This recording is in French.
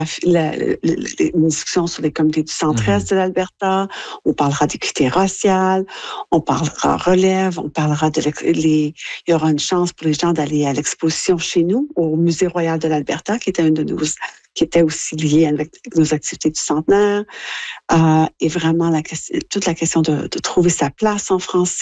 une discussion sur les communautés du centre-est Mhm. de l'Alberta. On parlera d'équité raciale, on parlera relève, on parlera il y aura une chance pour les gens d'aller à l'exposition chez nous, au Musée royal de l'Alberta, qui était aussi lié avec nos activités du centenaire. Et vraiment, toute la question de trouver sa place en français.